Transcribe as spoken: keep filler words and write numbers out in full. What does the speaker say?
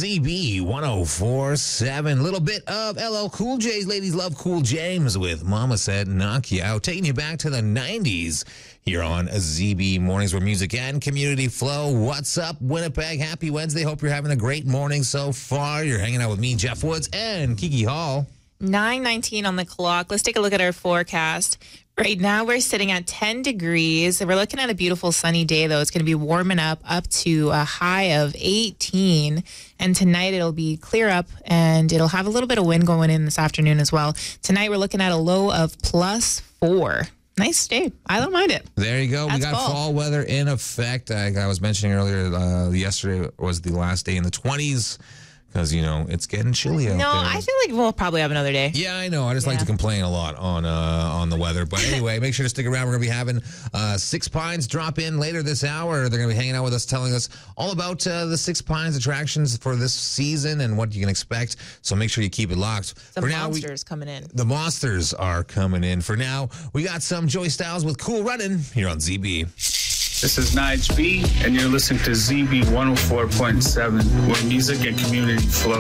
Z B one oh four point seven. Little bit of L L Cool J's. Ladies love Cool James with Mama Said Knock You Out. Taking you back to the nineties here on Z B Mornings, where music and community flow. What's up, Winnipeg? Happy Wednesday. Hope you're having a great morning so far. You're hanging out with me, Jeff Woods, and Kiki Hall. nine nineteen on the clock. Let's take a look at our forecast. Right now, we're sitting at ten degrees. We're looking at a beautiful sunny day, though. It's going to be warming up up to a high of eighteen. And tonight, it'll be clear up, and it'll have a little bit of wind going in this afternoon as well. Tonight, we're looking at a low of plus four. Nice day. I don't mind it. There you go. That's we got fall. fall weather in effect. I, I was mentioning earlier, uh, yesterday was the last day in the twenties. Because, you know, it's getting chilly out no, there. No, I feel like we'll probably have another day. Yeah, I know. I just yeah. like to complain a lot on uh, on the weather. But anyway, make sure to stick around. We're going to be having uh, Six Pines drop in later this hour. They're going to be hanging out with us, telling us all about uh, the Six Pines attractions for this season and what you can expect. So make sure you keep it locked. The for monsters now, we, coming in. The monsters are coming in. For now, we got some Joey Styles with Cool Running here on Z B. This is Nige B, and you're listening to Z B one oh four point seven, where music and community flow.